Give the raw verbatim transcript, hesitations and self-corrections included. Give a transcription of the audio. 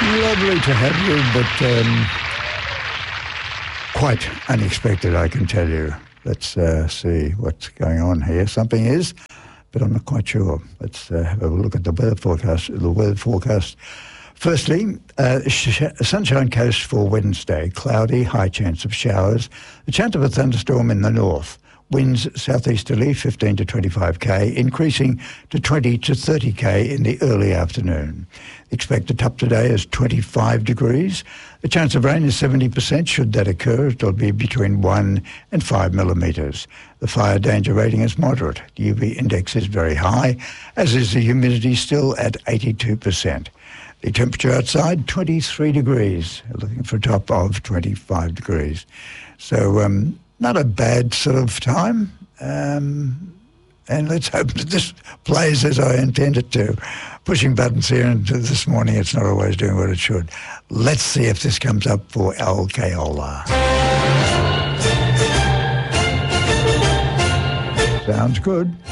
Lovely to have you, but um, quite unexpected, I can tell you. Let's uh, see what's going on here. Something is, but I'm not quite sure. Let's uh, have a look at the weather forecast. The weather forecast. Firstly, uh, sh- Sunshine Coast for Wednesday. Cloudy, high chance of showers. A chance of a thunderstorm in the north. Winds southeasterly, fifteen to twenty-five k, increasing to twenty to thirty k in the early afternoon. Expected top today is twenty-five degrees. The chance of rain is seventy percent. Should that occur, it'll be between one and five millimetres. The fire danger rating is moderate. The U V index is very high, as is the humidity still at eighty-two percent. The temperature outside, twenty-three degrees, looking for a top of twenty-five degrees. So, um, not a bad sort of time. Um, and let's hope that this plays as I intend it to. Pushing buttons here, and this morning it's not always doing what it should. Let's see if this comes up for Alkeola. Sounds good.